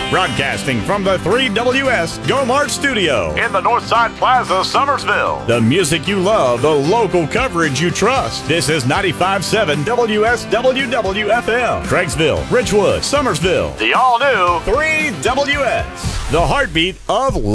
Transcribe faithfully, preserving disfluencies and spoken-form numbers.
Broadcasting from the three W S Go Mart Studio in the Northside Plaza, Summersville. The music you love, the local coverage you trust. This is ninety-five point seven W S W W F M. Craigsville, Richwood, Summersville. The all-new three W S. The heartbeat of